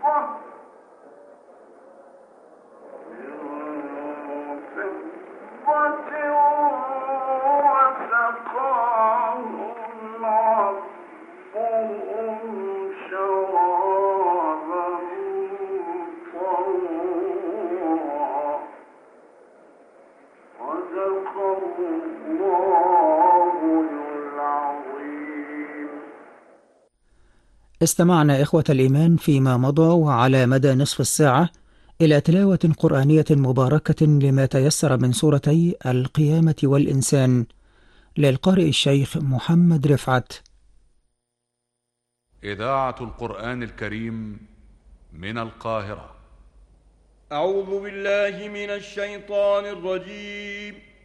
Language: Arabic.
استمعنا إخوة الإيمان فيما مضى وعلى مدى نصف الساعة إلى تلاوة قرآنية مباركة لما تيسر من سورتي القيامة والإنسان للقارئ الشيخ محمد رفعت. إذاعة القرآن الكريم من القاهرة. أعوذ بالله من الشيطان الرجيم.